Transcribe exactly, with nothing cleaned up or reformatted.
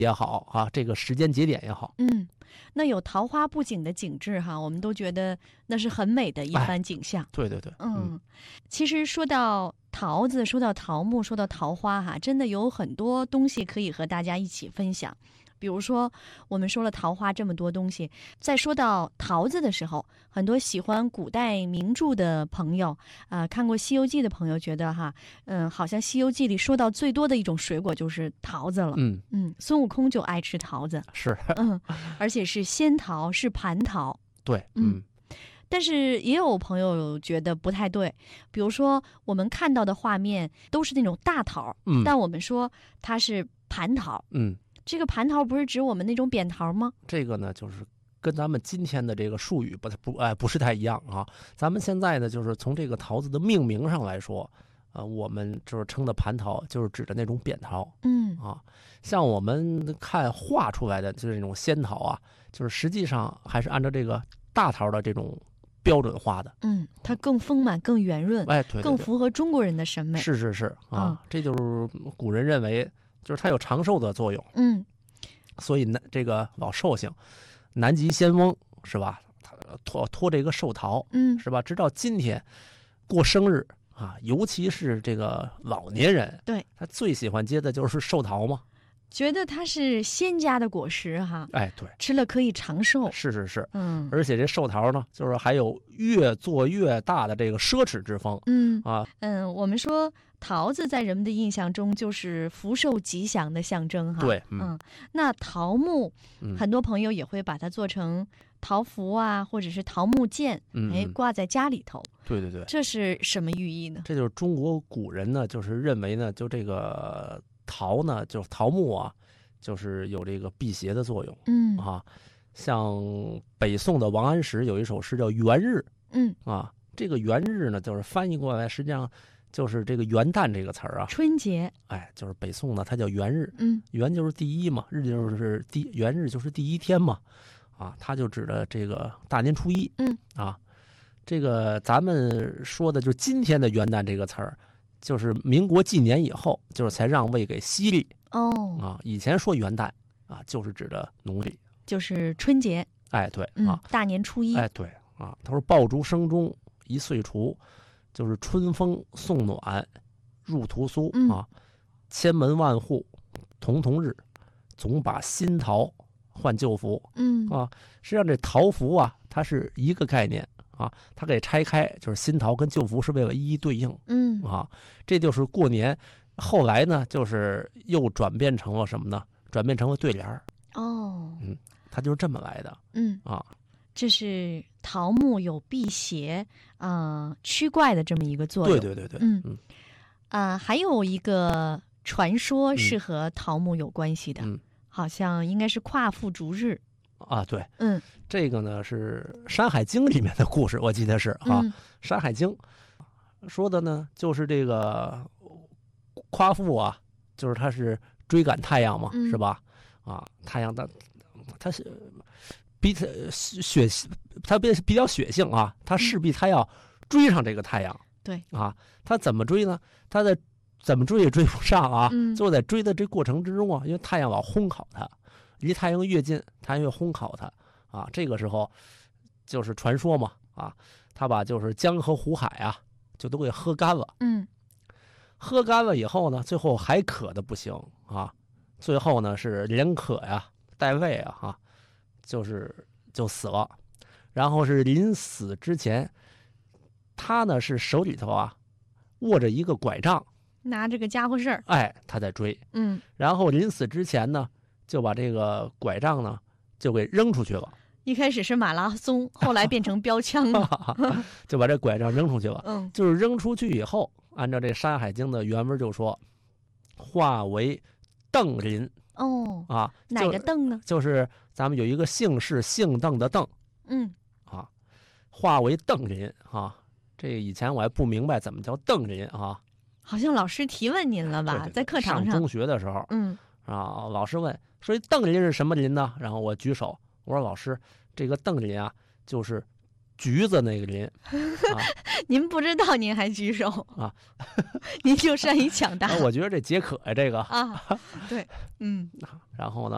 也好啊，这个时间节点也好。 嗯，那有桃花布景的景致哈，我们都觉得那是很美的一番景象。 哎、对对对， 嗯， 嗯， 其实说到桃子，说到桃木，说到桃花哈，真的有很多东西可以和大家一起分享。比如说，我们说了桃花这么多东西，在说到桃子的时候，很多喜欢古代名著的朋友，啊、呃，看过《西游记》的朋友觉得哈，嗯，好像《西游记》里说到最多的一种水果就是桃子了。 嗯嗯，孙悟空就爱吃桃子， 是， 嗯，而且是仙桃，是蟠桃。 对， 嗯。 嗯但是也有朋友觉得不太对，比如说我们看到的画面都是那种大桃， 嗯， 但我们说它是蟠桃。 嗯， 这个蟠桃不是指我们那种扁桃吗？ 这个呢，就是跟咱们今天的这个术语不太不哎不是太一样啊。咱们现在呢，就是从这个桃子的命名上来说，呃，我们就是称的蟠桃，就是指的那种扁桃。 嗯啊，像我们看画出来的就是那种仙桃啊，就是实际上还是按照这个大桃的这种标准化的。 嗯，它更丰满、更圆润， 哎，对对对， 更符合中国人的审美。 是是是啊， 嗯、 这就是古人认为，就是它有长寿的作用。 嗯， 所以呢，这个老寿星，南极仙翁是吧？他托托这个寿桃， 嗯， 是吧？直到今天过生日啊，尤其是这个老年人， 对， 他最喜欢接的就是寿桃嘛。 觉得它是仙家的果实哈， 哎，对， 吃了可以长寿。 是是是， 嗯， 而且这寿桃呢，就是还有越做越大的这个奢侈之风。 嗯啊， 嗯，我们说桃子在人们的印象中就是福寿吉祥的象征哈。 对， 嗯，嗯那桃木、 嗯， 很多朋友也会把它做成桃符啊，或者是桃木剑， 嗯， 哎，挂在家里头。 对对对， 这是什么寓意呢？ 这就是中国古人呢，就是认为呢，就这个桃呢，就桃木啊，就是有这个辟邪的作用。 嗯啊，像北宋的王安石有一首诗叫《元日》。 嗯啊，这个元日呢，就是翻译过来，实际上就是这个元旦这个词儿啊。 春节。 哎，就是北宋呢，它叫元日。 嗯， 元就是第一嘛，日就是第元日就是第一天嘛。啊，它就指的这个大年初一。 嗯啊，这个咱们说的就是今天的元旦这个词儿，就是民国纪年以后，就是才让位给西历。 哦， 啊，以前说元旦啊，就是指的农历， 就是春节。 哎，对嗯、 啊， 大年初一。 哎，对啊，他说爆竹声中一岁除，就是春风送暖入屠苏、 嗯、 啊，千门万户同同日，总把新桃换旧符。 嗯啊，实际上这桃符啊，它是一个概念啊，它给拆开，就是新桃跟旧符是为了一一对应。 嗯啊，这就是过年。后来呢，就是又转变成了什么呢？转变成了对联儿。 哦， 嗯，它就是这么来的。 嗯啊， 这是桃木有辟邪、呃驱怪的这么一个作用。 对对对对， 嗯嗯啊、呃，还有一个传说是和桃木有关系的， 嗯， 好像应该是夸父逐日。 啊，对， 嗯， 这个呢是《山海经》里面的故事，我记得是啊， 嗯《 山海经》说的呢，就是这个夸父啊，就是他是追赶太阳嘛， 嗯、 是吧？啊，太阳的他是比他血，他比比较血性啊，他势必他要追上这个太阳。 对啊，他怎么追呢？他在怎么追也追不上啊， 嗯、 就在追的这过程之中啊，因为太阳老烘烤他。离太阳越近，太阳越烘烤它啊。这个时候就是传说嘛啊，他把就是江河湖海啊，就都给喝干了。 嗯， 喝干了以后呢，最后还渴的不行啊。最后呢是连渴呀带胃啊哈，就是就死了。然后是临死之前，他呢是手里头啊握着一个拐杖， 拿这个家伙事儿， 哎，他在追。 嗯， 然后临死之前呢，就把这个拐杖呢就给扔出去了。 一开始是马拉松，后来变成标枪了， 就把这拐杖扔出去了。 嗯， 就是扔出去以后，按照这《山海经》的原文就说，化为邓林。 哦啊， 哪个邓呢？ 就是咱们有一个姓氏姓邓的邓。 嗯， 啊，化为邓林啊。这以前我还不明白怎么叫邓林啊。 好像老师提问您了吧？ 对对对， 在课堂上。 上中学的时候， 嗯， 啊，老师问说邓林是什么林呢？然后我举手，我说老师，这个邓林啊，就是橘子那个林。啊、 您不知道您还举手啊？ 您就善于抢答。 我觉得这解渴呀、啊，这个啊，对，嗯。 然后呢，